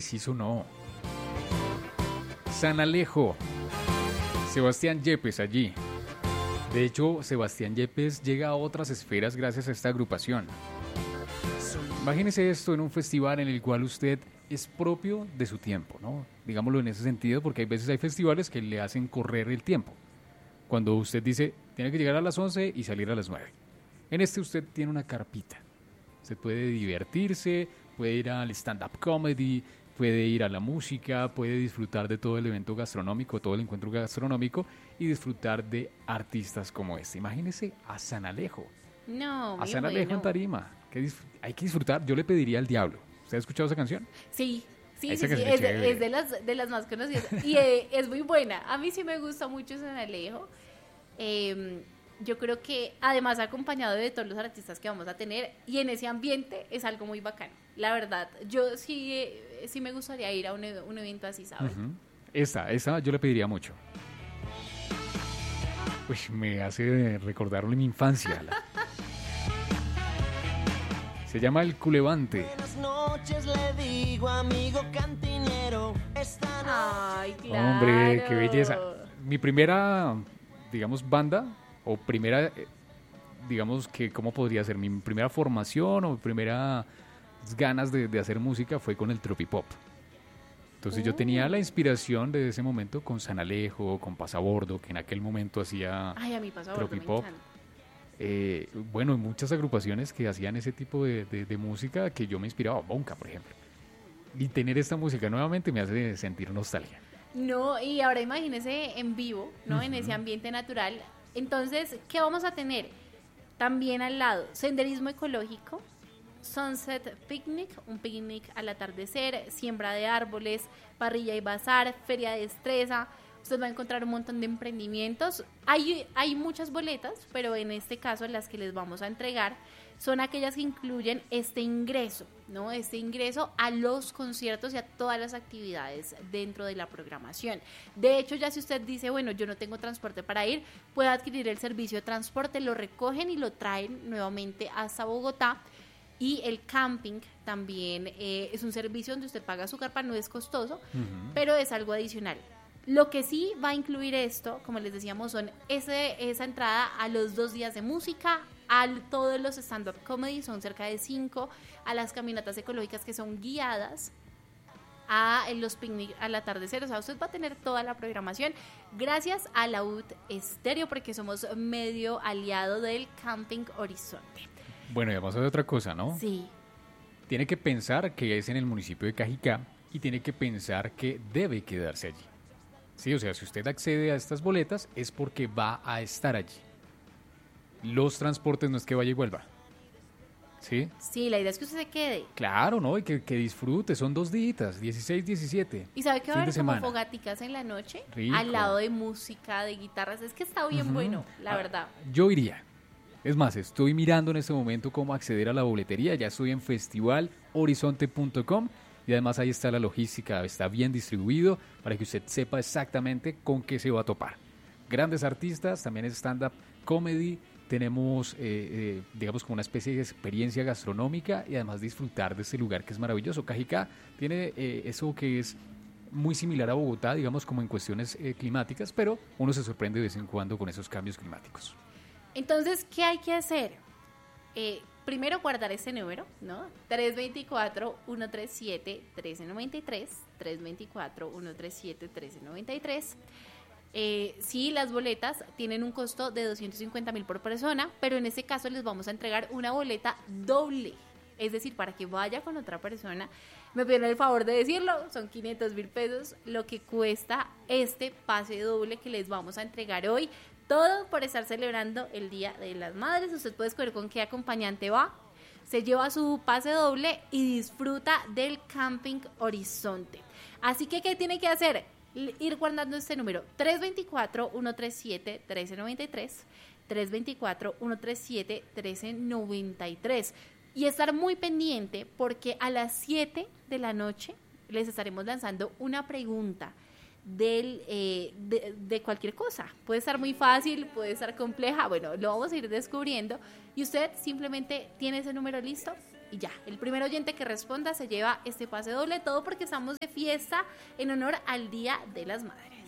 preciso no. San Alejo. Sebastián Yepes allí. De hecho, Sebastián Yepes llega a otras esferas gracias a esta agrupación. Imagínese esto en un festival en el cual usted es propio de su tiempo, ¿no? Digámoslo en ese sentido, porque hay veces hay festivales que le hacen correr el tiempo. Cuando usted dice, tiene que llegar a las 11 y salir a las 9. En este usted tiene una carpita. Usted puede divertirse, puede ir al stand-up comedy, puede ir a la música, puede disfrutar de todo el evento gastronómico, todo el encuentro gastronómico y disfrutar de artistas como este. Imagínese a San Alejo. No, a San Alejo en tarima. Hay que disfrutar. Yo le pediría al diablo. ¿Usted ha escuchado esa canción? Sí. Sí, esa sí, sí. Es de las más conocidas. Y es muy buena. A mí sí me gusta mucho San Alejo. Yo creo que además acompañado de todos los artistas que vamos a tener y en ese ambiente es algo muy bacano. La verdad, yo sí me gustaría ir a un evento así, ¿sabes? Uh-huh. Esa yo le pediría mucho. Uy, me hace recordar mi infancia. Se llama El Culebante. Buenas noches, le digo, amigo cantinero. Ay, claro. Hombre, qué belleza. Mi primera, digamos, banda o primera, digamos que, ¿cómo podría ser? Mi primera formación o mi primera ganas de hacer música fue con el tropipop. Entonces yo tenía la inspiración de ese momento con San Alejo, con Pasabordo, que en aquel momento hacía tropipop. Bueno, muchas agrupaciones que hacían ese tipo de música que yo me inspiraba, Bonca, por ejemplo. Y tener esta música nuevamente me hace sentir nostalgia. No, y ahora imagínese en vivo, ¿no? Uh-huh. En ese ambiente natural. Entonces, ¿qué vamos a tener? También al lado, senderismo ecológico, Sunset Picnic, un picnic al atardecer, siembra de árboles, parrilla y bazar, feria de destreza. Usted va a encontrar un montón de emprendimientos. Hay muchas boletas, pero en este caso las que les vamos a entregar son aquellas que incluyen este ingreso, ¿no? Este ingreso a los conciertos y a todas las actividades dentro de la programación. De hecho, ya si usted dice, bueno, yo no tengo transporte para ir, puede adquirir el servicio de transporte, lo recogen y lo traen nuevamente hasta Bogotá. Y el camping también es un servicio donde usted paga su carpa, no es costoso, uh-huh, pero es algo adicional. Lo que sí va a incluir esto, como les decíamos, son esa entrada a los 2 días de música, a todos los stand-up comedy, son cerca de 5, a las caminatas ecológicas que son guiadas, a los picnic al atardecer. O sea, usted va a tener toda la programación gracias a la UT Estéreo, porque somos medio aliado del Camping Horizonte. Bueno, y vamos a ver otra cosa, ¿no? Sí. Tiene que pensar que es en el municipio de Cajicá y tiene que pensar que debe quedarse allí. Sí, o sea, si usted accede a estas boletas es porque va a estar allí. Los transportes no es que vaya y vuelva. ¿Sí? Sí, la idea es que usted se quede. Claro, ¿no? Y que disfrute. Son 2 días, 16, 17. ¿Y sabe que va a haber como fogaticas en la noche? Rico. Al lado de música, de guitarras. Es que está bien, uh-huh, bueno, la verdad. Yo iría. Es más, estoy mirando en este momento cómo acceder a la boletería. Ya estoy en festivalhorizonte.com. Y además ahí está la logística, está bien distribuido para que usted sepa exactamente con qué se va a topar. Grandes artistas, también es stand-up comedy, tenemos, digamos, como una especie de experiencia gastronómica y además disfrutar de este lugar que es maravilloso. Cajicá tiene eso que es muy similar a Bogotá, digamos, como en cuestiones climáticas, pero uno se sorprende de vez en cuando con esos cambios climáticos. Entonces, ¿qué hay que hacer? Primero guardar este número, ¿no? 324-137-1393, 324-137-1393. Sí, las boletas tienen un costo de 250,000 por persona, pero en este caso les vamos a entregar una boleta doble. Es decir, para que vaya con otra persona, me pidieron el favor de decirlo, son 500,000 pesos lo que cuesta este pase doble que les vamos a entregar hoy. Todo por estar celebrando el Día de las Madres. Usted puede escoger con qué acompañante va, se lleva su pase doble y disfruta del Camping Horizonte. Así que, ¿qué tiene que hacer? Ir guardando este número, 324-137-1393, 324-137-1393. Y estar muy pendiente porque a las 7 de la noche les estaremos lanzando una pregunta de cualquier cosa. Puede estar muy fácil, puede estar compleja, bueno, lo vamos a ir descubriendo y usted simplemente tiene ese número listo Y ya, el primer oyente que responda se lleva este pase doble, todo porque estamos de fiesta en honor al Día de las Madres.